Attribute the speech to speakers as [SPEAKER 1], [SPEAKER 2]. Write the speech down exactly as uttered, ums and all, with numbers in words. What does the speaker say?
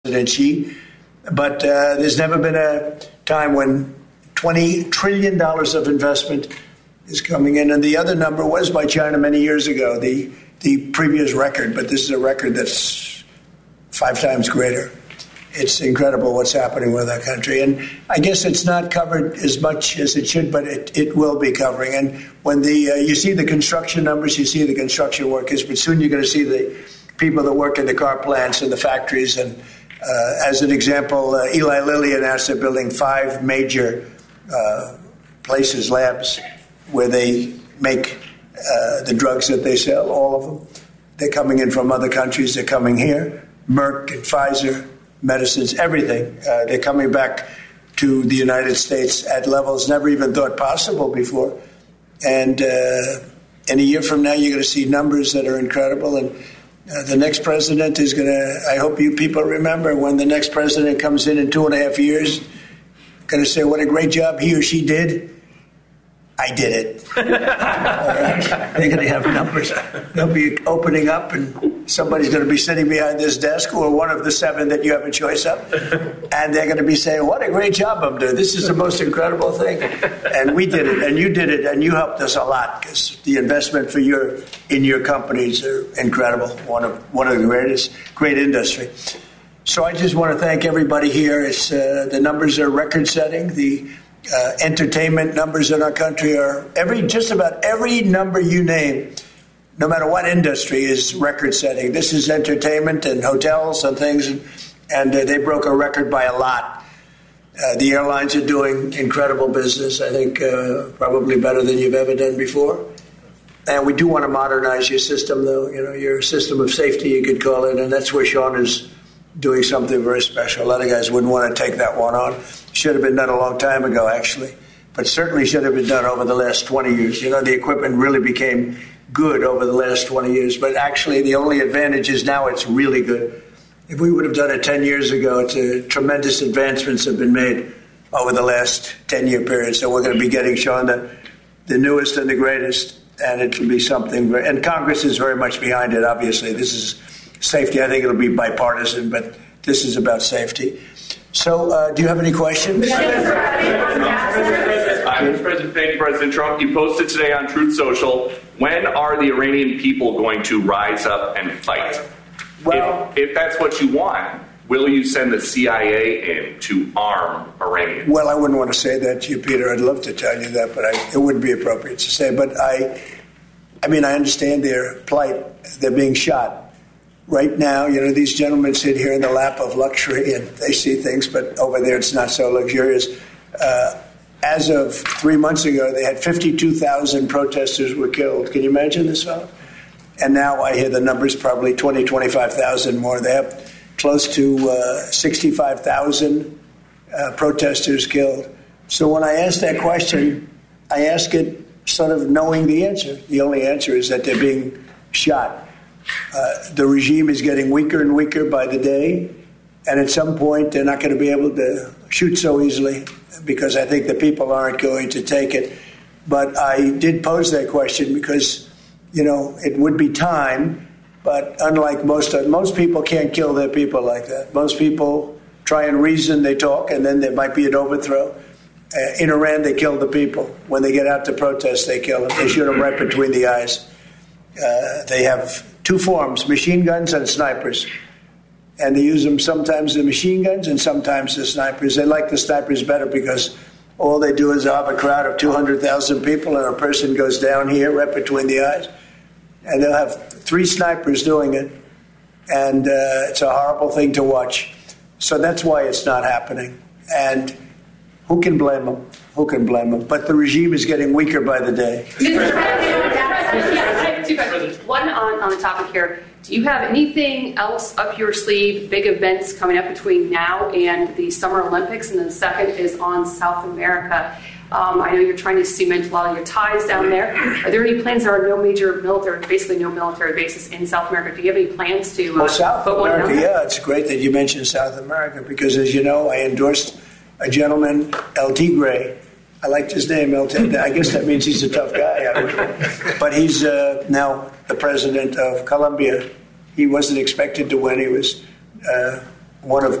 [SPEAKER 1] presidency, but uh, there's never been a time when twenty trillion dollars of investment is coming in. And the other number was by China many years ago, the, the previous record, but this is a record that's five times greater. It's incredible what's happening with that country. And I guess it's not covered as much as it should, but it, it will be covering. And when the uh, you see the construction numbers, you see the construction workers, but soon you're going to see the people that work in the car plants and the factories. And uh, as an example, uh, Eli Lilly announced they're building five major uh, places, labs, where they make uh, the drugs that they sell, all of them. They're coming in from other countries. They're coming here. Merck and Pfizer, medicines, everything. Uh, they're coming back to the United States at levels never even thought possible before. And uh, in a year from now, you're going to see numbers that are incredible. And uh, the next president is going to, I hope you people remember, when the next president comes in in two and a half years, going to say what a great job he or she did. I did it. All right. They're going to have numbers. They'll be opening up, and somebody's going to be sitting behind this desk, or one of the seven that you have a choice of, and they're going to be saying, what a great job I'm doing. This is the most incredible thing. And we did it, and you did it, and you helped us a lot, because the investment for your in your companies are incredible. One of one of the greatest, great industry. So I just want to thank everybody here. It's, uh, the numbers are record-setting. The Uh, entertainment numbers in our country are every just about every number you name, no matter what industry, is record setting. This is entertainment and hotels and things, and, and uh, they broke a record by a lot. Uh, the airlines are doing incredible business, I think, uh, probably better than you've ever done before. And we do want to modernize your system, though, you know, your system of safety, you could call it, and that's where Sean is doing something very special. A lot of guys wouldn't want to take that one on. Should have been done a long time ago, actually, but certainly should have been done over the last twenty years. You know, the equipment really became good over the last twenty years, but actually the only advantage is now it's really good. If we would have done it ten years ago, it's a, tremendous advancements have been made over the last ten-year period. So we're going to be getting, Sean, the, the newest and the greatest, and it will be something great. And Congress is very much behind it, obviously. This is safety. I think it'll be bipartisan, but this is about safety. So, uh, do you have any questions?
[SPEAKER 2] Hi, Mister President. Thank you, President Trump. You posted today on Truth Social, when are the Iranian people going to rise up and fight?
[SPEAKER 1] Well,
[SPEAKER 2] if, if that's what you want, will you send the C I A in to arm Iranians?
[SPEAKER 1] Well, I wouldn't want to say that to you, Peter. I'd love to tell you that, but I, it wouldn't be appropriate to say. But I, I mean, I understand their plight. They're being shot. Right now, you know, these gentlemen sit here in the lap of luxury and they see things, but over there it's not so luxurious. Uh, as of three months ago, they had fifty-two thousand protesters were killed. Can you imagine this, fellow? And now I hear the numbers probably twenty, twenty-five thousand more. They have close to uh, sixty-five thousand uh, protesters killed. So when I ask that question, I ask it sort of knowing the answer. The only answer is that they're being shot. Uh, the regime is getting weaker and weaker by the day, and at some point they're not going to be able to shoot so easily because I think the people aren't going to take it. But I did pose that question because, you know, it would be time, but unlike most most people can't kill their people like that. Most people try and reason, they talk, and then there might be an overthrow. Uh, in Iran, they kill the people. When they get out to protest, they kill them. They shoot them right between the eyes. Uh, they have two forms, machine guns and snipers. And they use them sometimes the machine guns and sometimes the snipers. They like the snipers better because all they do is have a crowd of two hundred thousand people and a person goes down here right between the eyes. And they'll have three snipers doing it. And uh, it's a horrible thing to watch. So that's why it's not happening. And who can blame them? Who can blame them? But the regime is getting weaker by the day.
[SPEAKER 3] One on, on the topic here. Do you have anything else up your sleeve, big events coming up between now and the Summer Olympics? And then the second is on South America. Um, I know you're trying to cement a lot of your ties down there. Are there any plans? There are no major military, basically no military bases in South America. Do you have any plans to uh,
[SPEAKER 1] well, South
[SPEAKER 3] put
[SPEAKER 1] America,
[SPEAKER 3] one down?
[SPEAKER 1] Yeah, it's great that you mentioned South America because, as you know, I endorsed a gentleman, El Tigre. I liked his name, El Tigre. I guess that means he's a tough guy. But he's uh, now the president of Colombia. He wasn't expected to win. He was uh, one of